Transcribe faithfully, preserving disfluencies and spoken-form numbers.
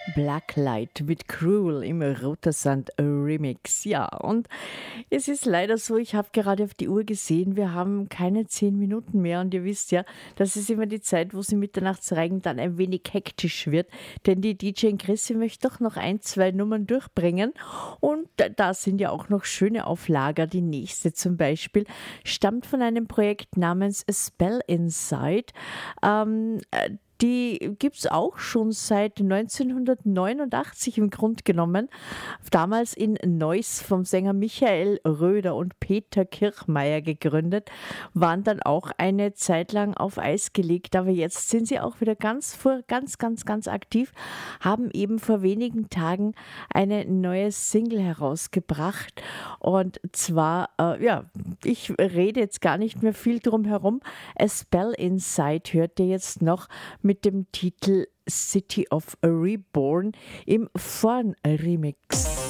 Blacklight mit Cruel im Roter Sand Remix. Ja, und es ist leider so, ich habe gerade auf die Uhr gesehen, wir haben keine zehn Minuten mehr und ihr wisst ja, das ist immer die Zeit, wo sie Mitternachtsreigen dann ein wenig hektisch wird, denn die D J Chrissy möchte doch noch ein, zwei Nummern durchbringen und da da sind ja auch noch schöne auf Lager. Die nächste zum Beispiel stammt von einem Projekt namens A Spell Inside. Ähm, äh, Die gibt's auch schon seit neunzehnhundertneunundachtzig im Grunde genommen. Damals in Neuss vom Sänger Michael Röder und Peter Kirchmeier gegründet, waren dann auch eine Zeit lang auf Eis gelegt, aber jetzt sind sie auch wieder ganz, vor, ganz, ganz, ganz aktiv, haben eben vor wenigen Tagen eine neue Single herausgebracht und zwar, äh, ja, ich rede jetzt gar nicht mehr viel drum herum. A Spell Inside hört ihr jetzt noch mit dem Titel City of Reborn im Vorn-Remix.